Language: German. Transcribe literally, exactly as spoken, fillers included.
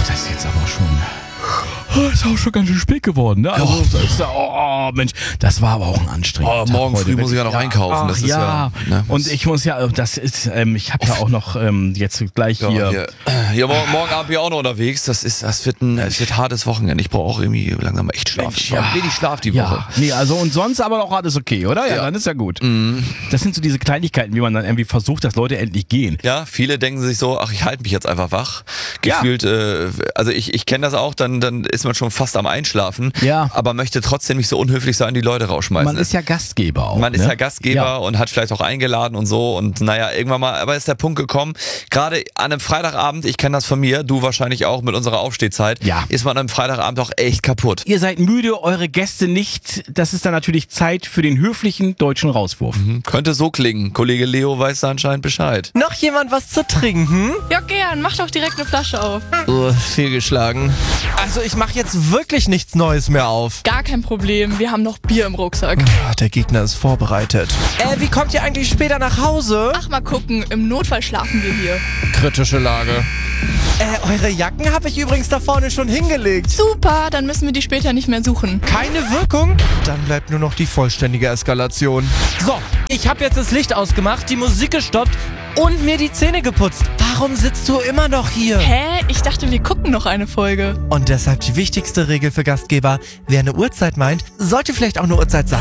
das ist jetzt aber schon... Oh, ist auch schon ganz schön spät geworden, ne? Also, Ja. das ist, oh, Mensch, das war aber auch ein anstrengender Oh, Tag morgen heute. früh muss ich ja noch Ja, einkaufen. Ach, Das ist ja. ja, ne, Und das- ich muss ja, das ist, ähm, ich habe ja auch noch ähm, jetzt gleich Ja, hier. hier. Ja, morgen, morgen Abend bin ich auch noch unterwegs. Das ist, das wird ein, das wird ein hartes Wochenende. Ich brauche auch irgendwie langsam echt Schlaf. Mensch, Ich brauche ja. wenig Schlaf die Woche. Ja, nee, also und sonst aber noch alles okay, oder? Ja, Ja. dann ist ja gut. Das sind so diese Kleinigkeiten, wie man dann irgendwie versucht, dass Leute endlich gehen. Ja, viele denken sich so, ach, ich halte mich jetzt einfach wach. Ja. Gefühlt, äh, also ich, ich kenne das auch, dann, dann ist man schon fast am Einschlafen, Ja. aber möchte trotzdem nicht so unhöflich sein, die Leute rausschmeißen. Man ist ja Gastgeber auch. Man ist ne? ja Gastgeber Ja. und hat vielleicht auch eingeladen und so und naja, irgendwann mal, aber ist der Punkt gekommen, gerade an einem Freitagabend, ich kenne das von mir, du wahrscheinlich auch mit unserer Aufstehzeit, Ja. ist man am Freitagabend auch echt kaputt. Ihr seid müde, eure Gäste nicht. Das ist dann natürlich Zeit für den höflichen deutschen Rauswurf. Hm, Könnte so klingen. Kollege Leo weiß da anscheinend Bescheid. Noch jemand was zu trinken? Ja, gern. Mach doch direkt eine Flasche auf. Oh, fehlgeschlagen. Also ich mache jetzt wirklich nichts Neues mehr auf. Gar kein Problem. Wir haben noch Bier im Rucksack. Ah, Der Gegner ist vorbereitet. Äh, wie kommt ihr eigentlich später nach Hause? Ach, mal gucken. Im Notfall schlafen wir hier. Kritische Lage. Äh, eure Jacken habe ich übrigens da vorne schon hingelegt. Super, dann müssen wir die später nicht mehr suchen. Keine Wirkung? Dann bleibt nur noch die vollständige Eskalation. So, ich habe jetzt das Licht ausgemacht, die Musik gestoppt und mir die Zähne geputzt. Warum sitzt du immer noch hier? Hä? Ich dachte, wir gucken noch eine Folge. Und deshalb die wichtigste Regel für Gastgeber. Wer eine Uhrzeit meint, sollte vielleicht auch eine Uhrzeit sagen.